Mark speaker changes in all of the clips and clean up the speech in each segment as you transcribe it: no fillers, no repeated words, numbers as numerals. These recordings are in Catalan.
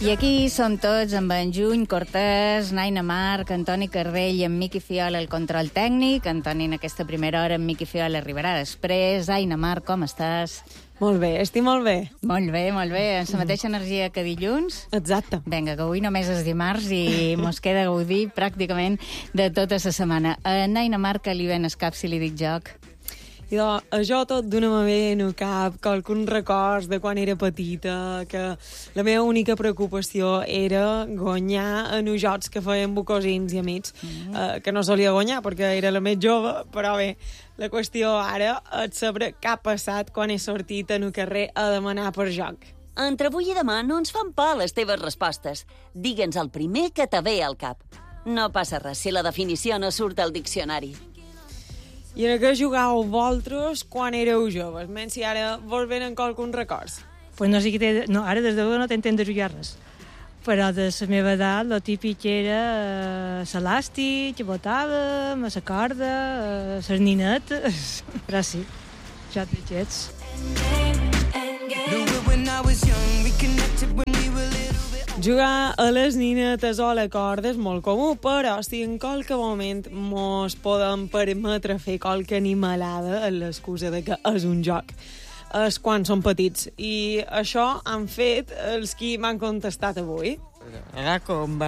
Speaker 1: I aquí som tots amb en Juny Cortés, Naina Marc, Antoni Carrell i en Miqui Fiola al control tècnic. Antoni, en aquesta primera hora, en Miqui Fiola arribarà després. Aina Marc, com estàs?
Speaker 2: Molt bé, estic molt bé.
Speaker 1: Molt bé, molt bé. Amb la mateixa energia que dilluns?
Speaker 2: Exacte.
Speaker 1: Vinga, que avui només és dimarts i mos queda gaudir pràcticament de tota la setmana. A Naina Marc li ven el cap si li dic joc.
Speaker 2: I jo tot d'una mà ve en el cap, qualcuns records de quan era petita, que la meva única preocupació era guanyar en els jocs que feien cosins i amics, que no solia guanyar perquè era la més jove, però bé, la qüestió ara és saber què ha passat quan he sortit en el carrer a demanar per joc.
Speaker 3: Entre avui i demà no ens fan por les teves respostes. Digue'ns el primer que te ve al cap. No passa res si la definició no surt al diccionari.
Speaker 2: I en què jugàveu vosaltres quan éreu joves? Menys si ara vos venen qualcuns records.
Speaker 4: Pues no sé què no, ara des de no t'entenc de jugar res. Però de la meva edat, el típic era l'elàstic, botàvem, la corda, les ninetes... Però sí, ja t'hets.
Speaker 2: Jugar a les ninetes o a la corda és molt comú, però si en qualque moment mos podem permetre fer qualque animalada amb l'excusa de que és un joc, és quan som petits. I això han fet els qui m'han contestat avui.
Speaker 5: A la comba,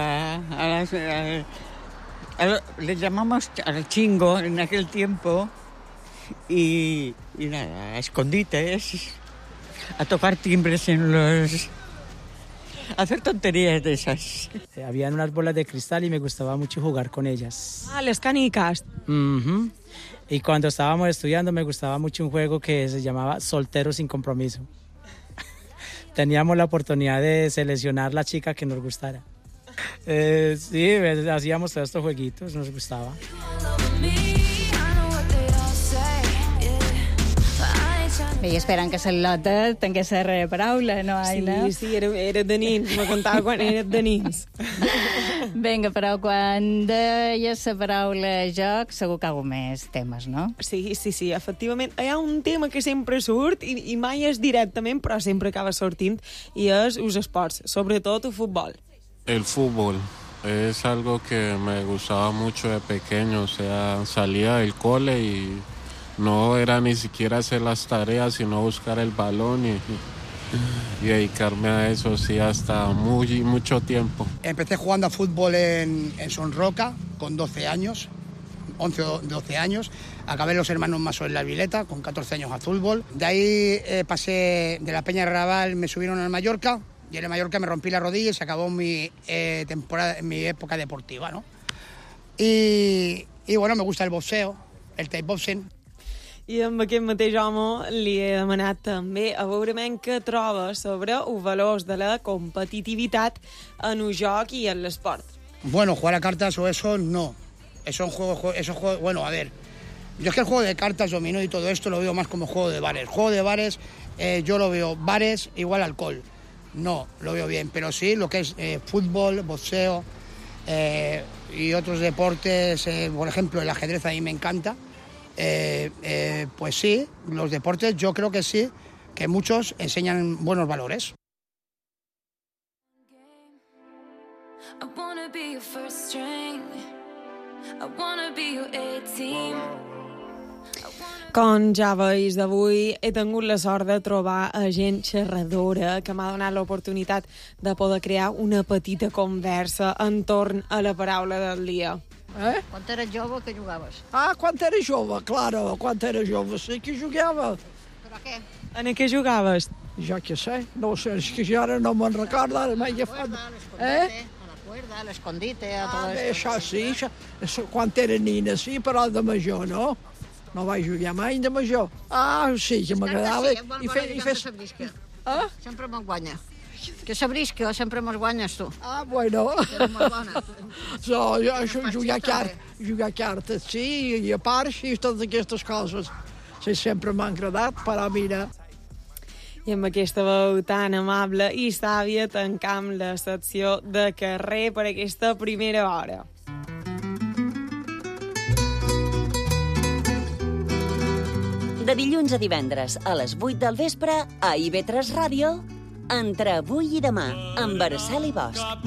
Speaker 5: le llamamos al chingo en aquel tiempo y nada, a escondites, a tocar timbres en los... hacer tonterías de esas.
Speaker 6: Habían unas bolas de cristal y me gustaba mucho jugar con ellas.
Speaker 2: Ah, les canicas.
Speaker 6: Y cuando estábamos estudiando me gustaba mucho un juego que se llamaba Soltero sin compromiso. Teníamos la oportunidad de seleccionar la chica que nos gustara. Sí, hacíamos todos estos jueguitos, nos gustaba.
Speaker 1: Bé, i esperant que la Lota tingués la paraula, no, Aina?
Speaker 2: Sí, era de nins, me contava quan era de nins.
Speaker 1: Vinga, però quan deies la paraula joc, segur que hi ha més temes, no?
Speaker 2: Sí, efectivament. Hi ha un tema que sempre surt i mai és directament, però sempre acaba sortint, i és els esports, sobretot el futbol.
Speaker 7: El fútbol es algo que me gustaba mucho de pequeño, o sea, salía del cole y no era ni siquiera hacer las tareas, sino buscar el balón y dedicarme a eso, sí, hasta mucho tiempo.
Speaker 8: Empecé jugando a fútbol en Son Roca con 12 años, 11 o 12 años. Acabé en los hermanos Maso en la Vileta con 14 años a fútbol. De ahí pasé de la Peña de Raval, me subieron al Mallorca y en el Mallorca me rompí la rodilla y se acabó mi época deportiva, ¿no? Y bueno, me gusta el boxeo, el thai boxing.
Speaker 2: I amb aquest mateix home li he demanat també a veure què troba sobre els valors de la competitivitat en el joc i en l'esport.
Speaker 8: Bueno, jugar a cartas o eso, no. Eso bueno, a ver, yo es que el juego de cartas, dominó y todo esto lo veo más como juego de bares. Juego de bares, yo lo veo bares igual alcohol. No, lo veo bien, pero sí lo que es fútbol, boxeo y otros deportes, por ejemplo, el ajedrez a mí me encanta. Pues sí, los deportes yo creo que sí, que muchos enseñan buenos valores.
Speaker 2: Com ja veus, d'avui he tingut la sort de trobar gent xerradora que m'ha donat l'oportunitat de poder crear una petita conversa entorn a la paraula del dia.
Speaker 9: Quan eres jove, què jugaves?
Speaker 10: Quan era jove, claro, quan era jove sí que jugava.
Speaker 9: Però què?
Speaker 2: En què jugaves?
Speaker 10: Jo què sé, no sé, és que jo ara no me'n recordo, ara m'he agafat.
Speaker 9: A la cuerda, a l'escondite, a tot
Speaker 10: això sí, quan era nina sí, però de major no. No vaig jugar mai de major. Sí, que m'agradava.
Speaker 9: I fes... Sempre me'n guanya. Que sabrisca, sempre me'ls guanyes tu.
Speaker 10: Bueno.
Speaker 9: Eres molt bona.
Speaker 10: Jo jugar cartes, sí, i a part, sí, totes aquestes coses. Sí, sempre m'han agradat, però mira...
Speaker 2: I amb aquesta veu tan amable i sàvia tancam la secció de carrer per aquesta primera hora.
Speaker 3: De dilluns a divendres a les 8 del vespre a IB3 Ràdio, Entre avui i demà, amb Araceli Bosch.